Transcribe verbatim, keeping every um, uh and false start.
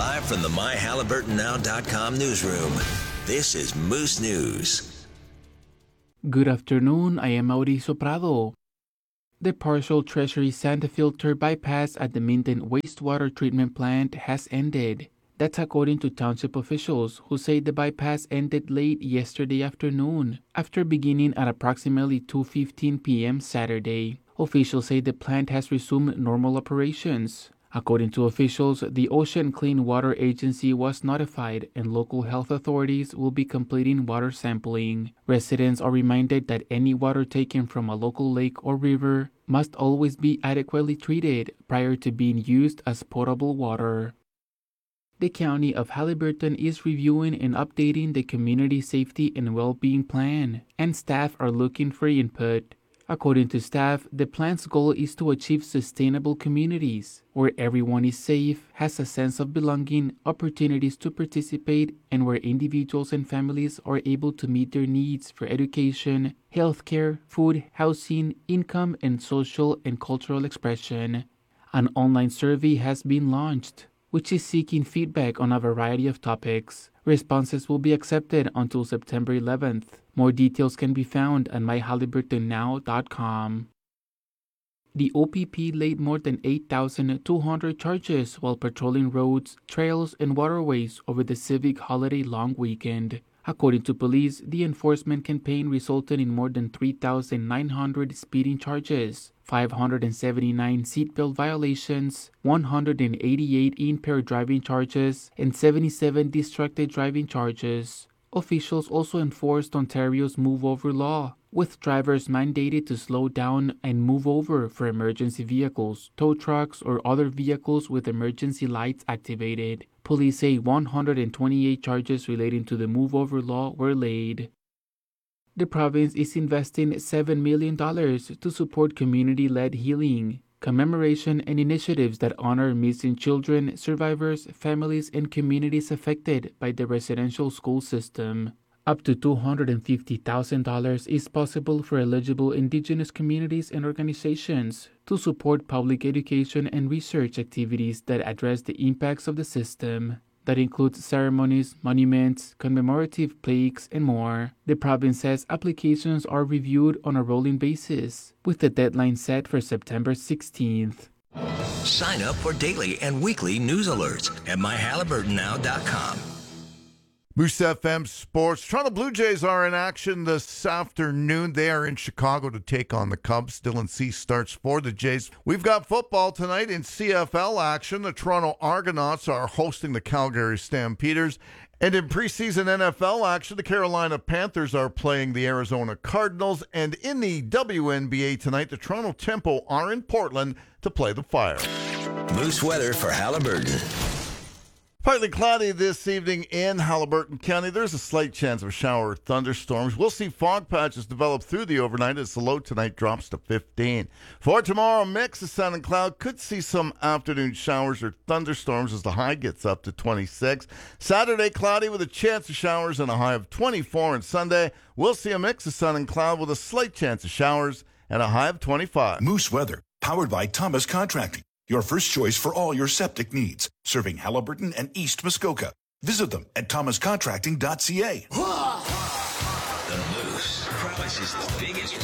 Live from the my halliburton now dot com newsroom, this is Moose News. Good afternoon, I am Mauricio Prado. The partial Treasury Santa filter bypass at the Minden wastewater treatment plant has ended. That's according to township officials, who say the bypass ended late yesterday afternoon, after beginning at approximately two fifteen p.m. Saturday. Officials say the plant has resumed normal operations. According to officials, the Ocean Clean Water Agency was notified and local health authorities will be completing water sampling. Residents are reminded that any water taken from a local lake or river must always be adequately treated prior to being used as potable water. The County of Halliburton is reviewing and updating the Community Safety and Well-Being Plan, and staff are looking for input. According to staff, the plan's goal is to achieve sustainable communities, where everyone is safe, has a sense of belonging, opportunities to participate, and where individuals and families are able to meet their needs for education, healthcare, food, housing, income, and social and cultural expression. An online survey has been launched, which is seeking feedback on a variety of topics. Responses will be accepted until September eleventh. More details can be found at my halliburton now dot com. The O P P laid more than eight thousand two hundred charges while patrolling roads, trails, and waterways over the civic holiday long weekend. According to police, the enforcement campaign resulted in more than three thousand nine hundred speeding charges, five hundred seventy-nine seatbelt violations, one hundred eighty-eight impaired driving charges, and seventy-seven distracted driving charges. Officials also enforced Ontario's Move Over law, with drivers mandated to slow down and move over for emergency vehicles, tow trucks, or other vehicles with emergency lights activated. Police say one hundred twenty-eight charges relating to the Move Over law were laid. The province is investing seven million dollars to support community-led healing, commemoration, and initiatives that honor missing children, survivors, families, and communities affected by the residential school system. Up to two hundred fifty thousand dollars is possible for eligible Indigenous communities and organizations to support public education and research activities that address the impacts of the system. That includes ceremonies, monuments, commemorative plaques, and more. The province says applications are reviewed on a rolling basis, with the deadline set for September sixteenth. Sign up for daily and weekly news alerts at my halliburton now dot com. Moose F M Sports. Toronto Blue Jays are in action this afternoon. They are in Chicago to take on the Cubs. Dylan Cease starts for the Jays. We've got football tonight in C F L action. The Toronto Argonauts are hosting the Calgary Stampeders. And in preseason N F L action, the Carolina Panthers are playing the Arizona Cardinals. And in the W N B A tonight, the Toronto Tempo are in Portland to play the Fire. Moose weather for Halliburton. Partly cloudy this evening in Halliburton County. There's a slight chance of a shower or thunderstorms. We'll see fog patches develop through the overnight as the low tonight drops to fifteen. For tomorrow, mix of sun and cloud. Could see some afternoon showers or thunderstorms as the high gets up to twenty-six. Saturday, cloudy with a chance of showers and a high of twenty-four. And Sunday, we'll see a mix of sun and cloud with a slight chance of showers and a high of twenty-five. Moose weather, powered by Thomas Contracting. Your first choice for all your septic needs. Serving Halliburton and East Muskoka. Visit them at thomas contracting dot c a. The Moose promises the biggest